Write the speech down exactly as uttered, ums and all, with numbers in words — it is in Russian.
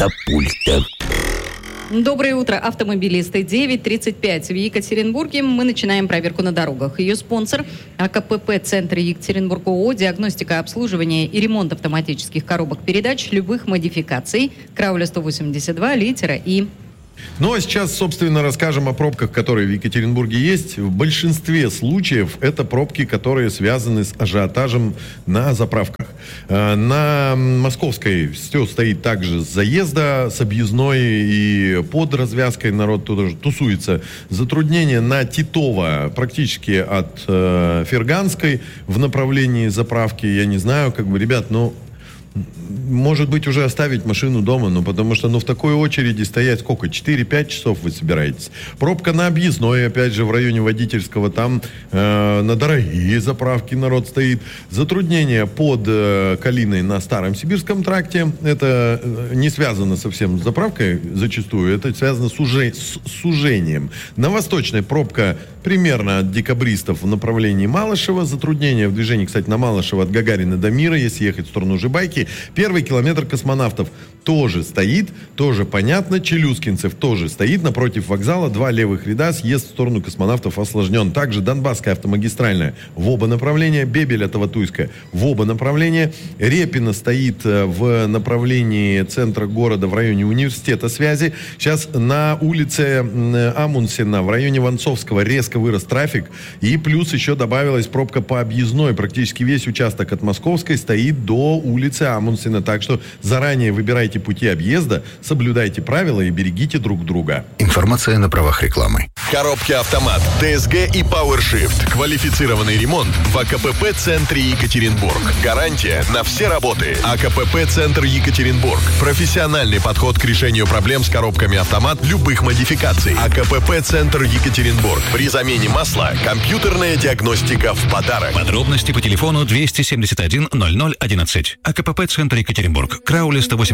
Автопульта. Доброе утро, автомобилисты. девять тридцать пять в Екатеринбурге. Мы начинаем проверку на дорогах. Ее спонсор – АКПП «Центр Екатеринбург» ООО, диагностика, обслуживание и ремонт автоматических коробок передач любых модификаций. Крауля сто восемьдесят два, литера И. Ну, а сейчас, собственно, расскажем о пробках, которые в Екатеринбурге есть. В большинстве случаев это пробки, которые связаны с ажиотажем на заправках. На Московской все стоит также с заезда, с объездной и под развязкой народ тоже тусуется. Затруднения на Титово практически от э, Ферганской в направлении заправки. Я не знаю, как бы, ребят, ну... Может быть, уже оставить машину дома, ну, потому что, ну, в такой очереди стоять сколько? четыре-пять часов вы собираетесь. Пробка на объездной, опять же, в районе Водительского, там э, на дорогие заправки народ стоит. Затруднения под э, Калиной на Старом Сибирском тракте. Это э, не связано совсем с заправкой зачастую, это связано с, уже, с сужением. На Восточной пробка примерно от Декабристов в направлении Малышева. Затруднения в движении, кстати, на Малышева от Гагарина до Мира, если ехать в сторону Жибайки. Первый километр Космонавтов тоже стоит, тоже понятно. Челюскинцев тоже стоит. Напротив вокзала два левых ряда, съезд в сторону Космонавтов осложнен. Также Донбасская автомагистральная в оба направления. Бебеля-Таватуйская в оба направления. Репино стоит в направлении центра города в районе университета связи. Сейчас на улице Амундсена в районе Вонцовского резко вырос трафик. И плюс еще добавилась пробка по объездной. Практически весь участок от Московской стоит до улицы Амундсена. Так что заранее выбирайте пути объезда, соблюдайте правила и берегите друг друга. Информация на правах рекламы. Коробки «Автомат», ТСГ и PowerShift. Квалифицированный ремонт в АКПП «Центре Екатеринбург». Гарантия на все работы. АКПП «Центр Екатеринбург». Профессиональный подход к решению проблем с коробками «Автомат» любых модификаций. АКПП «Центр Екатеринбург». При замене масла компьютерная диагностика в подарок. Подробности по телефону двести семьдесят один ноль ноль одиннадцать. АКПП «Центр Екатеринбург». Крауля сто восемьдесят.